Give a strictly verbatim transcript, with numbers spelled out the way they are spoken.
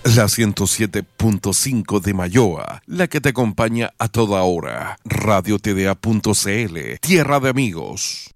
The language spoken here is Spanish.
La ciento siete punto cinco de Mayoa, la que te acompaña a toda hora. Radio T D A punto C L, tierra de amigos.